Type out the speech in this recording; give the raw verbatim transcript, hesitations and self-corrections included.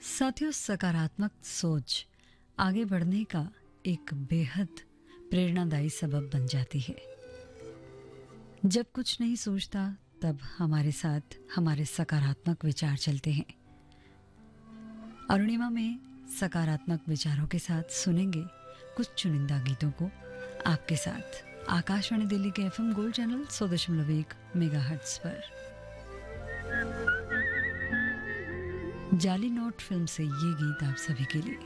साथियों, सकारात्मक सोच आगे बढ़ने का एक बेहद प्रेरणादायी सबब बन जाती है। जब कुछ नहीं सोचता तब हमारे साथ हमारे सकारात्मक विचार चलते हैं। अरुणिमा में सकारात्मक विचारों के साथ सुनेंगे कुछ चुनिंदा गीतों को आपके साथ आकाशवाणी दिल्ली के एफएम गोल्ड चैनल सौ दशमलव एक मेगाहर्ट्ज पर। जाली नोट फिल्म से ये गीत आप सभी के लिए।